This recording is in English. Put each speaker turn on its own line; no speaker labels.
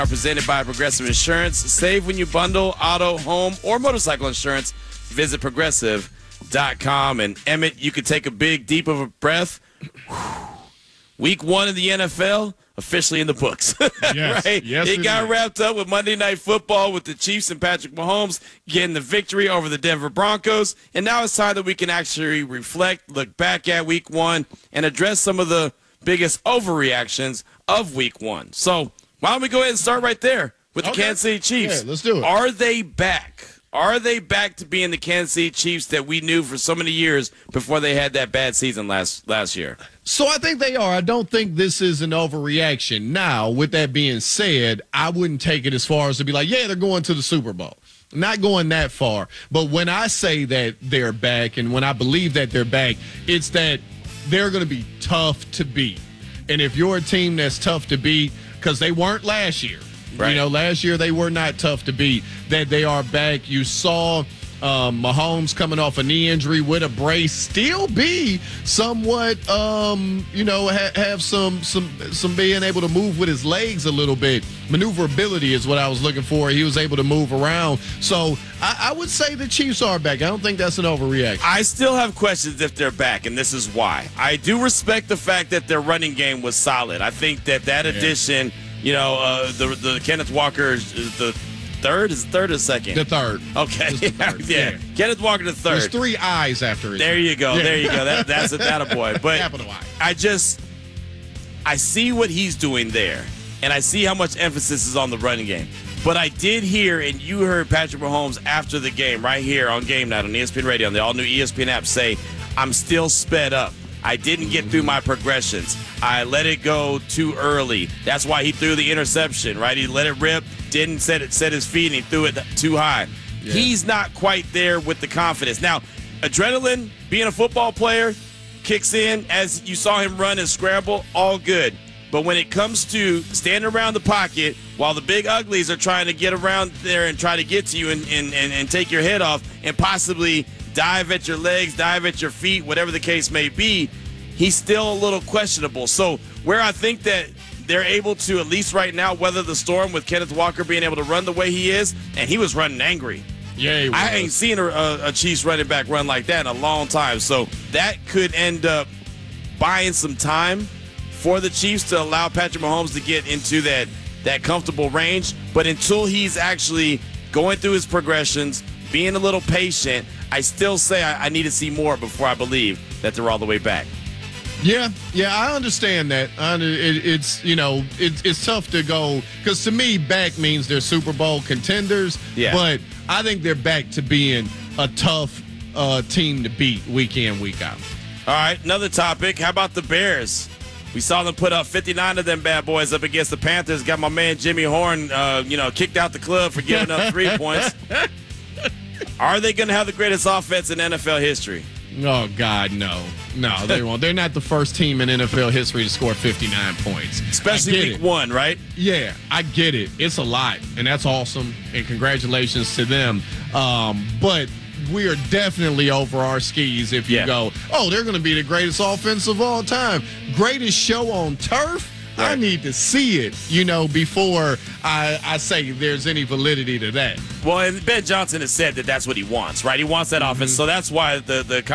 Are presented by Progressive Insurance. Save when you bundle auto, home, or motorcycle insurance. Visit progressive.com. And Emmett, you can take a big, deep of a breath. Week 1 of the NFL officially in the books.
Yes,
right?
yes,
it got wrapped up with Monday Night Football with the Chiefs and Patrick Mahomes getting the victory over the Denver Broncos. And now it's time that we can actually reflect, look back at Week 1, and address some of the biggest overreactions of Week 1. So why don't we go ahead and start right there with the Kansas City Chiefs?
Yeah, let's do it.
Are they back? Are they back to being the Kansas City Chiefs that we knew for so many years before they had that bad season last year?
So I think they are. I don't think this is an overreaction. Now, with that being said, I wouldn't take it as far as to be like, yeah, they're going to the Super Bowl. Not going that far. But when I say that they're back and when I believe that they're back, it's that they're going to be tough to beat. And if you're a team that's tough to beat, because they weren't last year.
Right.
You know, last year they were not tough to beat. That they are back. You saw Mahomes coming off a knee injury with a brace still be somewhat, have some being able to move with his legs a little bit. Maneuverability is what I was looking for. He was able to move around. So I would say the Chiefs are back. I don't think that's an overreaction.
I still have questions if they're back, and this is why. I do respect the fact that their running game was solid. I think that addition, the Kenneth Walker is the third? Is it third or second?
The third.
Okay.
The third.
Yeah. Kenneth Walker the third.
There's 3 eyes after it.
There you go.
Yeah.
There you go. That's a boy. But
Capital I.
I see what he's doing there, and I see how much emphasis is on the running game. But I did hear, and you heard Patrick Mahomes after the game right here on Game Night on ESPN Radio, on the all-new ESPN app, say, I'm still sped up. I didn't get through my progressions. I let it go too early. That's why he threw the interception, right? He let it rip, didn't set his feet, and he threw it too high. Yeah. He's not quite there with the confidence. Now, adrenaline, being a football player, kicks in as you saw him run and scramble, all good. But when it comes to standing around the pocket while the big uglies are trying to get around there and try to get to you and take your head off and possibly dive at your legs, dive at your feet, whatever the case may be, he's still a little questionable. So where I think that they're able to, at least right now, weather the storm with Kenneth Walker being able to run the way he is, and he was running angry.
Yeah, he was.
I ain't seen a Chiefs running back run like that in a long time. So that could end up buying some time for the Chiefs to allow Patrick Mahomes to get into that comfortable range. But until he's actually going through his progressions, being a little patient, I still say I need to see more before I believe that they're all the way back.
Yeah, I understand that. It's tough to go because to me, back means they're Super Bowl contenders.
Yeah.
But I think they're back to being a tough team to beat week in, week out.
All right, another topic. How about the Bears? We saw them put up 59 of them bad boys up against the Panthers. Got my man Jimmy Horn, kicked out the club for giving up 3 points. Are they going to have the greatest offense in NFL history?
Oh, God, no. No, they won't. They're not the first team in NFL history to score 59 points.
Especially week 1, right?
Yeah, I get it. It's a lot, and that's awesome, and congratulations to them. But we are definitely over our skis if you go, they're going to be the greatest offense of all time. Greatest show on turf? Right. I need to see it, before I say there's any validity to that.
Well, and Ben Johnson has said that that's what he wants, right? He wants that offense. So that's why the